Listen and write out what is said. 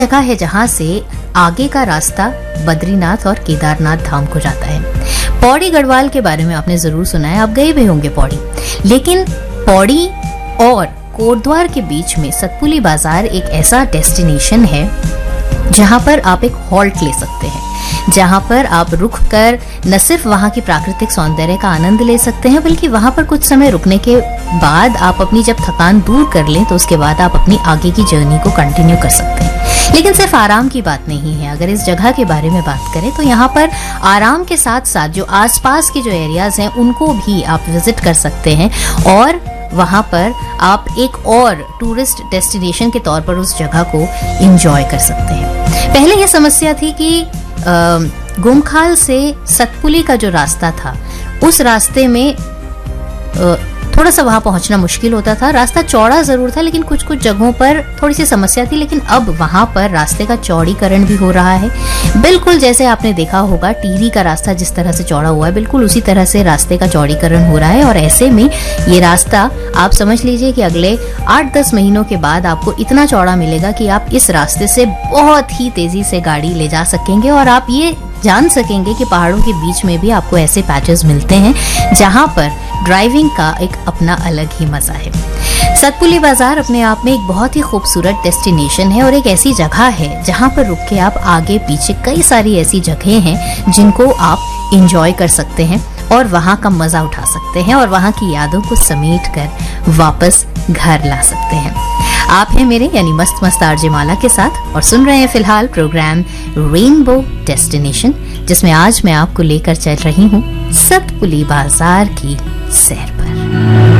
जगह है जहाँ से आगे का रास्ता बद्रीनाथ और केदारनाथ धाम को जाता है। पौड़ी गढ़वाल के बारे में आपने जरूर सुना है, आप गए भी होंगे पौड़ी। लेकिन पौड़ी और कोटद्वार के बीच में सतपुली बाजार एक ऐसा डेस्टिनेशन है जहां पर आप एक हॉल्ट ले सकते हैं, जहां पर आप रुक कर न सिर्फ वहां की प्राकृतिक सौंदर्य का आनंद ले सकते हैं, बल्कि वहां पर कुछ समय रुकने के बाद आप अपनी जब थकान दूर कर लें तो उसके बाद आप अपनी आगे की जर्नी को कंटिन्यू कर सकते हैं। लेकिन सिर्फ आराम की बात नहीं है, अगर इस जगह के बारे में बात करें तो यहाँ पर आराम के साथ साथ जो आसपास के जो एरियाज हैं उनको भी आप विजिट कर सकते हैं और वहां पर आप एक और टूरिस्ट डेस्टिनेशन के तौर पर उस जगह को एंजॉय कर सकते हैं। पहले यह समस्या थी कि गुमखाल से सतपुली का जो रास्ता था उस रास्ते में थोड़ा सा वहां पहुंचना मुश्किल होता था। रास्ता चौड़ा जरूर था लेकिन कुछ कुछ जगहों पर थोड़ी सी समस्या थी, लेकिन अब वहां पर रास्ते का चौड़ीकरण भी हो रहा है। बिल्कुल जैसे आपने देखा होगा टिहरी का रास्ता जिस तरह से चौड़ा हुआ है, बिल्कुल उसी तरह से रास्ते का चौड़ीकरण हो रहा है। और ऐसे में ये रास्ता आप समझ लीजिए कि अगले 8-10 महीनों के बाद आपको इतना चौड़ा मिलेगा कि आप इस रास्ते से बहुत ही तेजी से गाड़ी ले जा सकेंगे और आप ये जान सकेंगे कि पहाड़ों के बीच में भी आपको ऐसे पैचेस मिलते हैं जहां पर ड्राइविंग का एक अपना अलग ही मजा है। सतपुली बाजार अपने आप में एक बहुत ही खूबसूरत डेस्टिनेशन है और एक ऐसी जगह है जहां पर रुक के आप आगे पीछे कई सारी ऐसी जगह हैं जिनको आप एंजॉय कर सकते हैं और वहां का मजा उठा सकते हैं और वहां की यादों को समेट कर वापस घर ला सकते हैं। आप हैं मेरे यानी मस्त मस्त आरजे माला के साथ और सुन रहे हैं फिलहाल प्रोग्राम रेनबो डेस्टिनेशन, जिसमें आज मैं आपको लेकर चल रही हूँ सतपुली बाजार की सैर पर।